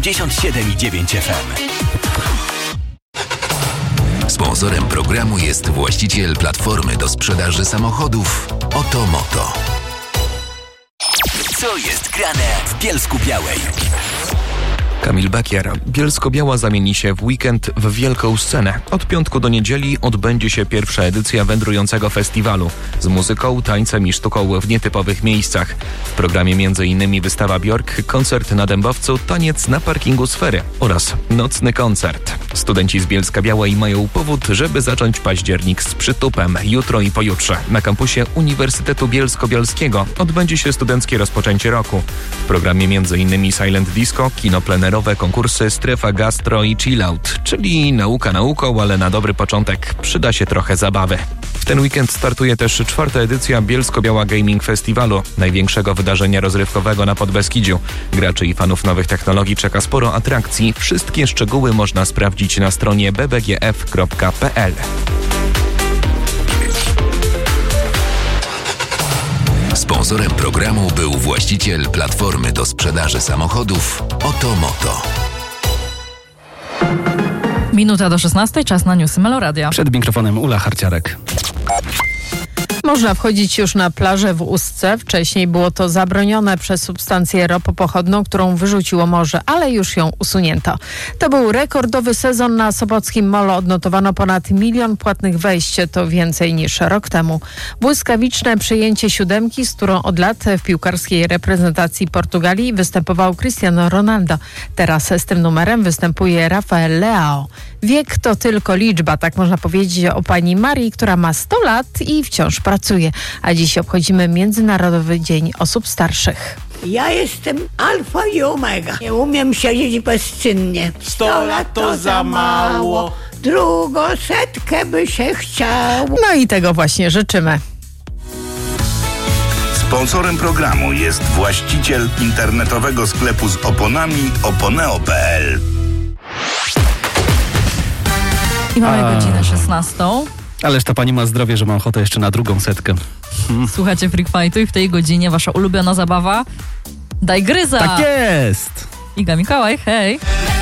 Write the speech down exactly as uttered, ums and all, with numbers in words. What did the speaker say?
osiemdziesiąt siedem i dziewięć F M. Sponsorem programu jest właściciel platformy do sprzedaży samochodów Otomoto. Co jest grane w Bielsku-Białej? Kamil Bakier. Bielsko-Biała zamieni się w weekend w wielką scenę. Od piątku do niedzieli odbędzie się pierwsza edycja wędrującego festiwalu z muzyką, tańcem i sztuką w nietypowych miejscach. W programie m.in. wystawa Bjork, koncert na Dębowcu, taniec na parkingu Sfery oraz nocny koncert. Studenci z Bielska-Białej mają powód, żeby zacząć październik z przytupem. Jutro i pojutrze na kampusie Uniwersytetu Bielsko-Bialskiego odbędzie się studenckie rozpoczęcie roku. W programie m.in. Silent Disco, kino plenerowe, konkursy, strefa gastro i chillout, czyli nauka nauką, ale na dobry początek przyda się trochę zabawy. W ten weekend startuje też czwarta edycja Bielsko-Biała Gaming Festiwalu, największego wydarzenia rozrywkowego na Podbeskidziu. Graczy i fanów nowych technologii czeka sporo atrakcji. Wszystkie szczegóły można sprawdzić na stronie b b g f kropka p l. Sponsorem programu był właściciel platformy do sprzedaży samochodów Otomoto. Minuta do szesnastej, czas na newsy Meloradia. Przed mikrofonem Ula Harciarek. Można wchodzić już na plażę w Ustce. Wcześniej było to zabronione przez substancję ropopochodną, którą wyrzuciło morze, ale już ją usunięto. To był rekordowy sezon na Sopockim Molo. Odnotowano ponad milion płatnych wejść. To więcej niż rok temu. Błyskawiczne przyjęcie siódemki, z którą od lat w piłkarskiej reprezentacji Portugalii występował Cristiano Ronaldo. Teraz z tym numerem występuje Rafael Leao. Wiek to tylko liczba, tak można powiedzieć o pani Marii, która ma sto lat i wciąż pracuje. A dziś obchodzimy Międzynarodowy Dzień Osób Starszych. Ja jestem alfa i omega. Nie umiem siedzieć bezczynnie. Sto lat to za mało. Drugą setkę by się chciało. No i tego właśnie życzymy. Sponsorem programu jest właściciel internetowego sklepu z oponami oponeo kropka p l. I mamy A. godzinę szesnastą. Ależ ta pani ma zdrowie, że ma ochotę jeszcze na drugą setkę. Hmm. Słuchacie Freak Fightu i w tej godzinie wasza ulubiona zabawa Daj gryza! Tak jest! Iga Mikołaj, hej!